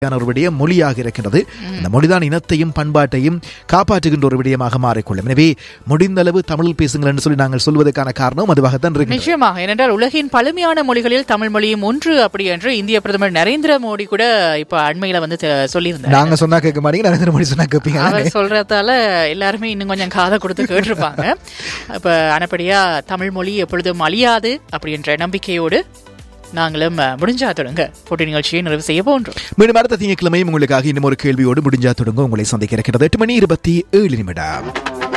ஒரு விடயம் மொழியாக இருக்கின்றது. அந்த மொழிதான் இனத்தையும் பண்பாட்டையும் காப்பாற்றுகின்ற ஒரு விடயமாக மாறிக்கொள்ளும். எனவே முடிந்தளவு தமிழில் பேசுங்கள் என்று சொல்லி நாங்கள் சொல்வதற்கான காரணம் அதுவாகத்தான் இருக்கு. நிச்சயமாக, ஏனென்றால் உலகின் பழமையான மொழிகளில் தமிழ் மொழியும் ஒன்று அப்படி என்று இந்திய பிரதமர் நரேந்திர மோடி கூட இப்ப அண்மையில வந்து சொல்லியிருந்தார். நாங்க சொன்னா கேட்க மாட்டீங்க, நரேந்திர மோடி சொன்னா கேட்பீங்க. அவர் சொல்றதால எல்லாருமே இன்னும் கொஞ்சம் காதை கொடுத்து கேட்டிருப்பாங்க. இப்ப அனப்படியா தமிழ் மொழி எப்பொழுதும் அழியாது அப்படி என்ற நம்பிக்கையோடு நாங்களும் முடிஞ்சா தொடங்க போட்டி நிகழ்ச்சியை நிறைவு செய்ய போன்றோம். மீண்டும் அடுத்த திங்கட்கிழமையும் உங்களுக்காக இன்னும் ஒரு கேள்வியோடு முடிஞ்சா தொடங்க உங்களை சந்திக்க இருக்கிறது. 8:27